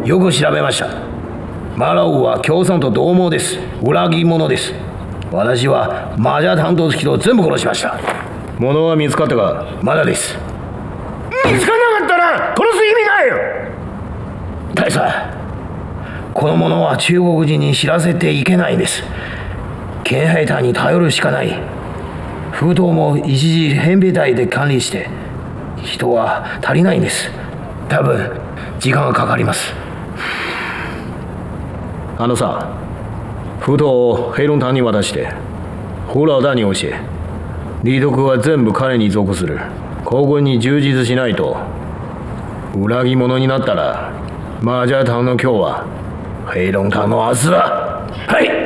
よく調べました。マラウは共産と同盟です。裏切り者です。私はマジャ担当人を全部殺しました。物は見つかったか？まだです。 見つからなかったら殺す意味ないよ。 大佐、この者は中国人に知らせていけないんです。憲兵隊に頼るしかない。封筒も一時扁兵隊で管理して、人は足りないんです。多分時間がかかります。あのさ、封筒を黑龍隊に渡して胡老大に教え、李徳は全部彼に属する。ここに充実しないと。裏切り者になったらマジャタンの今日は黑龍隊の明日だ。はい。